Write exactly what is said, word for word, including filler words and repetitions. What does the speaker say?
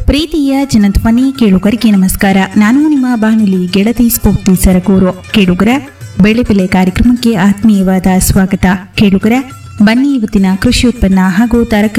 ಪ್ರೀತಿಯ ಜನಧ್ವನಿ ಕೇಳುಗರಿಗೆ ನಮಸ್ಕಾರ. ನಾನು ನಿಮ್ಮ ಬಾನುಲಿ ಗೆಳತಿ ಸ್ಫೂರ್ತಿ ಸರಗೂರು. ಕೇಳುಗರ ಬೆಳೆ ಬೆಲೆ ಕಾರ್ಯಕ್ರಮಕ್ಕೆ ಆತ್ಮೀಯವಾದ ಸ್ವಾಗತ. ಕೇಳುಗರ ಬನ್ನಿ ಇವತ್ತಿನ ಕೃಷಿ ಉತ್ಪನ್ನ ಹಾಗೂ ತರಕಾರಿ